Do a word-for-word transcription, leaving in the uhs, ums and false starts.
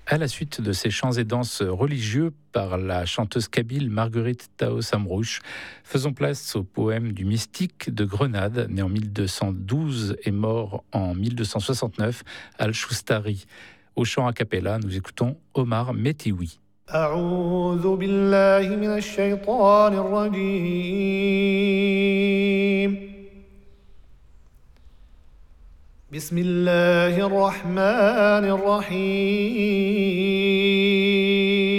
À la suite de ces chants et danses religieux par la chanteuse kabyle Marguerite Taos Amrouche, faisons place au poème du mystique de Grenade, né en mille deux cent douze et mort en mille deux cent soixante-neuf, Al-Shoustari. Au chant a cappella, nous écoutons Omar Métioui. أعوذ بالله من الشيطان الرجيم بسم الله الرحمن الرحيم